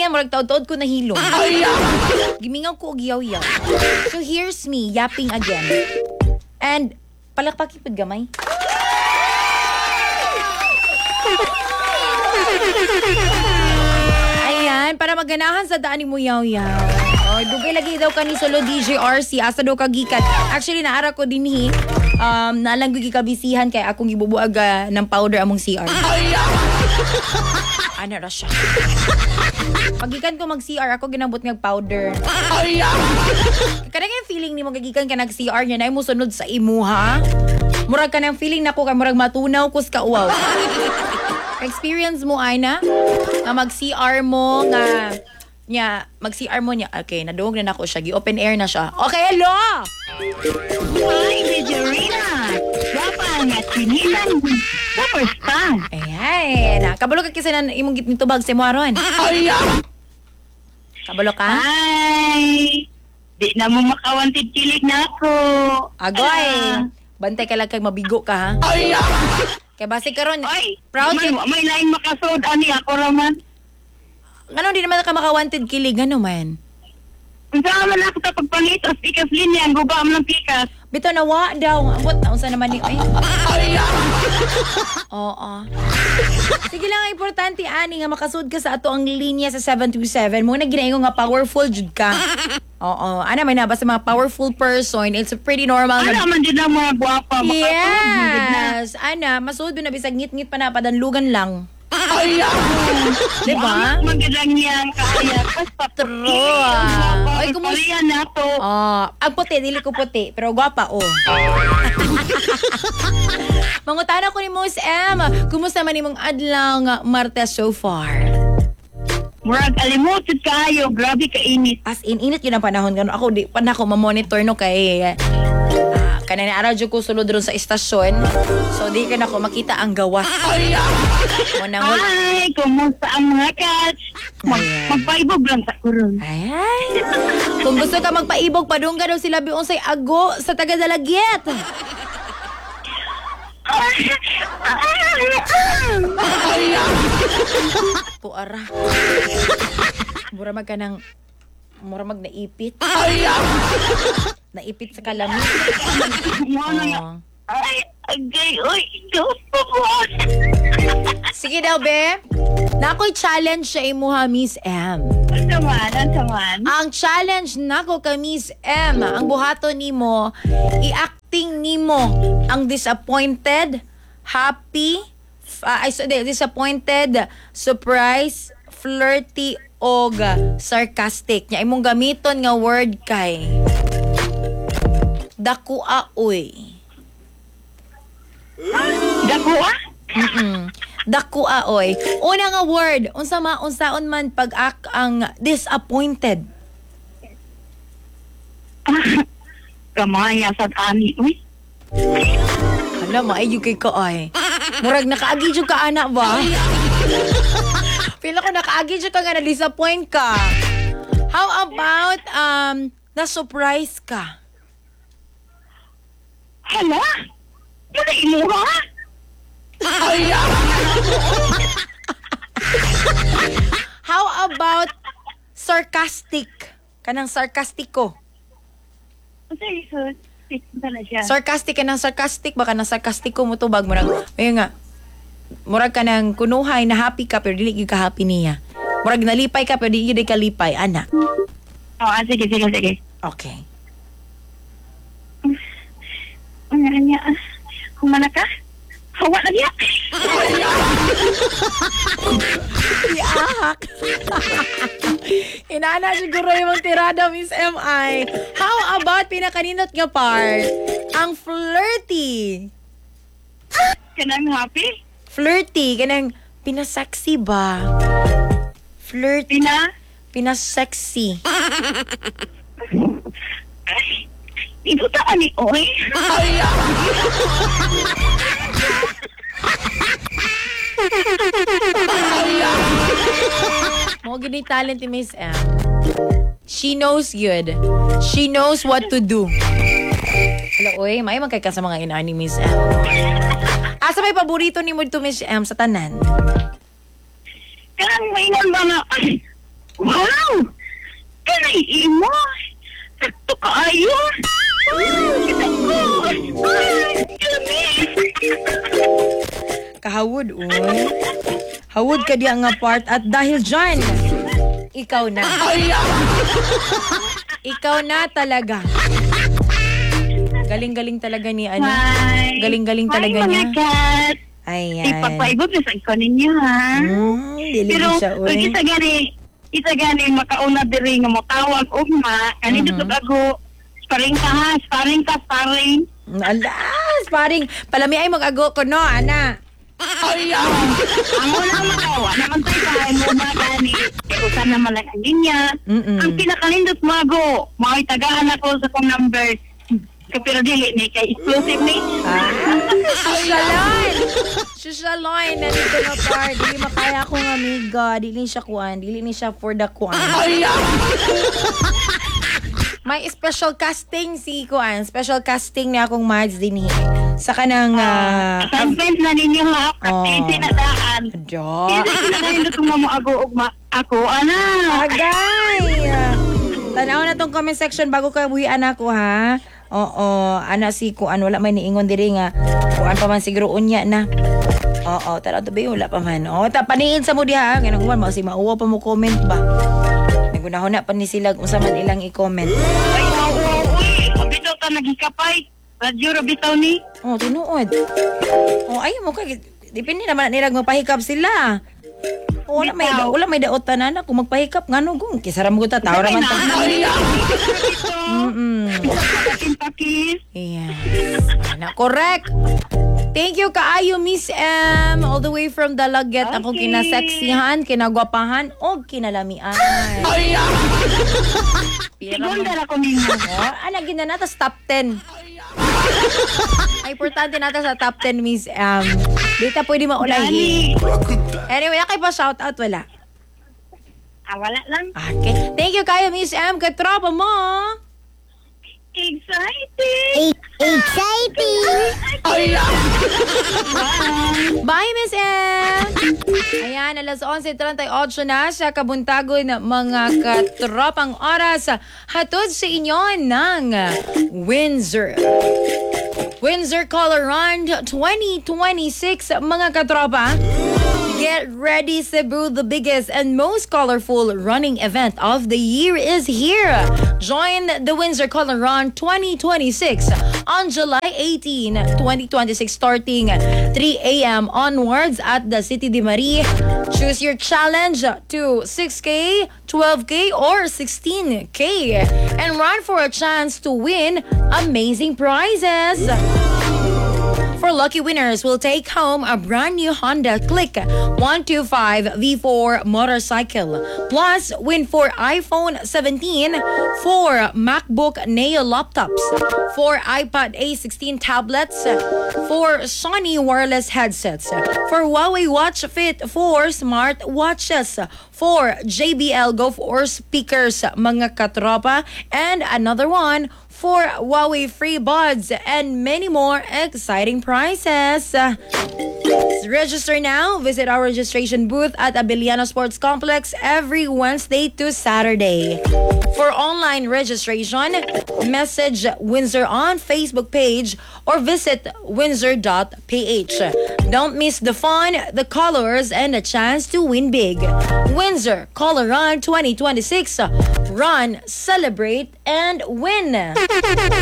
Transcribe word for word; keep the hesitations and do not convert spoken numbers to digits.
Minsan, murag taod-taod ko nahilong. Gimingaw ko og yaw-yaw. So here's me, yapping again. And, palakpakipod gamay. Ayan, para maganahan sa daan ni mo yaw-yaw. Oh, dugay lagi daw ka ni solo D J R C. Asa daw kagikan. Actually, naara ko din hi. Um, nalang gigikabisihan kay akong gibubuag uh, ng powder among C R. Ano ra siya? Pagikan ko mag-C R, ako ginabot ng powder. Kanang yung feeling ni mo gagikan ka nag-C R niya na mo sunod sa imo, ha? Murag ka ng feeling na ko, kay murag matunaw kus ka uwaw. Experience mo, ay na? Na mag-C R mo, nga, nya, mag-C R mo niya. Okay, naduog na ako siya. Gi-open air na siya. Okay, hello! Hi, Medjorina! Wapang at sinilang sa first time. Ayan. Kabalo ka kasi na imong gitnitubag si Moaron. Kabalo ka? Hi! Di na mo makawanted kilig na ako. Agoy! Ah. Bantay ka lang kay mabigo ka, ha? Kaya base karon, Ay, proud may, ka. may lain makasod, ani ako raman. Ano, di naman ka maka-wanted kilig, ano man? Kung saan man ako sa pagpangitos, pikas linya, ang guba mo ng pikas. Bito na wa daw. Ambot, unsa naman ni... Ay. Oo. Sige lang, ang importante, ani, nga makasud ka sa ato ang linya sa seven two seven. Muna ginaingo nga powerful jud ka. Oo. Ano, may nabasa mga powerful person. It's a pretty normal. Ano man din ang mga guwapa, makasod. Yes. Ana, masud na bisag ngit-ngit pa na padanlugan lang. Diba? Magalang niyang kaya. True. ah. Oy, kumusta? Kumusta na to? Oh, ang puti, dili ko puti, pero gwapa, oh. Mangutana ko ni Mos M, kumusta man imong adlang Martes so far? Murag alimutot kayo, grabe ka init. As in, init yun ang panahon. Gano ako, di pa na ako mamonitor no kay... Uh, kanina araw dyan ko sulod ron sa istasyon. So, di ka na ako makita ang gawas. Munang wala. Hi, kumusta ang mga cats? Mag Ayan. magpaibog lang sa kurong. Ay, kung gusto ka magpaibog, padungga daw sila biong say ago sa taga-Dalagyet. Puara. Mura mag ka ng... Mura mag naipit. Naipit sa kalamit. Oh. Ay, agay, oy, Diyos po po. Sige daw, be. Nako'y challenge sa imuha, Miss M. Ang saman, ang saman. Ang challenge nako ka Miss M, ang buhato nimo, i-acting nimo ang disappointed, happy, f- uh, ay, so, di, disappointed, surprise, flirty, o sarcastic. Nya imong gamiton nga word kay dakua oy. Dagua? Mm. Dakua oy. Una nga word, unsa ma unsaon man pag-ak ang disappointed. Kamaya sa ani, uy. Hala, maayo kay ka ay. Murag nakaagi jud ka ana ba? Pila ko nakaagi jud ka nga na-disappoint ka. How about um na-surprise ka? Hala? Muna imuha? How about sarcastic? Kanang sarcastiko. Sorry, sir. Ito na siya. Sarcastic ka ng sarcastic, baka na sarcastiko mo to bag mo nang, ayun nga, murag ka ng kunuhay na happy ka pero dili gyud ka happy niya. Murag nalipay ka pero dili gyud ka lipay, ana. Oh, ah, sige, sige, sige. Okay. Ano niya? Humana ka? Hawa na niya. Iahak. Inana siguro yung tirada, Miss M I. How about pinakaninot nga part? Ang flirty. Kanang happy? Flirty. Kanang pinasexy ba? Flirty. Pina? Pinasexy. Ay, ito ta ni Oy. Mo gini talent ni Miss M. She knows good. She knows what to do. Hello, oy, may magkay ka sa mga ina ni Miss M. Asa may paborito ni mo to Miss M sa tanan? Kanang maingon ba nga? Ay, Wow! Kanay imo! Sakto kaayo! Ay, kita ko! Ay, kami! Kahawod, uy. Hawod ka diya nga part at dahil dyan, ikaw na. Ikaw na talaga. Galing-galing talaga ni ano. Hi! Galing-galing talaga Hi, niya. mga kat! Ayan. Ipapaibot na sa ikaw ninyo, ha? Hmm, dili Pero, siya, kung uy. isa gani, isa gani makauna diri nga mo tawag ugma, kanito Mhm. mm ako, sparring ka ha, sparring ka, sparring. Alas, paring, palami ay mag-ago ko, no, ana. Ang wala makawa, naman tayo kaya mo ba gani, pero sana naman lang ang linya. Mm-mm. Ang pinakalindot mo ako, makay tagaan ako sa kong number. Kapiro dili ni kay exclusive ni. Ah, Sushalon! Sushalon, nandito na par. Dili makaya akong amiga. Dili siya kuan. Dili ni siya for the kuan. May special casting si kuan. Special casting ni akong Mads din eh. Sa kanang... Uh, Suspense na ninyo ha, Oh. kasi sinadaan. Jo. Hindi pinakalindot mo mo ako ugma. Ako, ana. Agay! Tanaw na tong comment section bago ka buhian ako, ha? Oo, ana si kuan wala may niingon diri nga. Kuan pa man siguro unya na. Oo, tara to ba wala pa man. Oo, ta paniin sa mo diha, ganang kuan mo si mauwa pa mo comment ba. Nagunahon na pa ni sila kung sa man ilang i-comment. Ay, wow, wow, uy. Pabitaw ka nagikapay. Radyo ra bitaw ni. Oh, tinuod. Oh, ay mo kay depende naman nila magpahikap sila. Oh, wala may Bitaw. wala may daot tanan ako magpahikap ngano gong kisara mo ta tawo ra man ta. Mm. Pakis. Yes. Na correct. Thank you kaayo Miss M all the way from Dalaget. Ako Okay. kinaseksihan, kinagwapahan o kinalamian. Pira mo. Segunda ra ko ninyo. Oh, ana gina nata sa top ten. Ay importante nata sa top ten Miss M. Dita pwede maulahi. Dani. Anyway, kay pa shout out wala. Ah, wala lang. Okay. Thank you kaayo Miss M katropa mo. Excited. Exciting! Bye, Miss M! Ayan, alas onse trenta y ocho na sa kabuntagon ng mga katropang oras hatod sa inyo ng Windsor. Windsor Color Run twenty twenty-six, mga katropa. Get ready, Cebu, the biggest and most colorful running event of the year is here. Join the Windsor Color Run twenty twenty-six on July eighteenth, twenty twenty-six, starting three a.m. onwards at the City de Marie. Choose your challenge to six K, twelve K, or sixteen K and run for a chance to win amazing prizes. For lucky winners, we'll take home a brand new Honda Click one twenty-five V four motorcycle. Plus, win for iPhone seventeen, four MacBook Neo laptops, four iPad A sixteen tablets, four Sony wireless headsets, for Huawei Watch Fit four smart watches, four J B L Go four speakers, mga katropa, and another one for Huawei free buds and many more exciting prizes. Register now. Visit our registration booth at Abiliano Sports Complex every Wednesday to Saturday. For online registration, message Windsor on Facebook page or visit windsor dot p h. Don't miss the fun, the colors, and the chance to win big. Windsor Color Run twenty twenty-six. Run, celebrate, and win.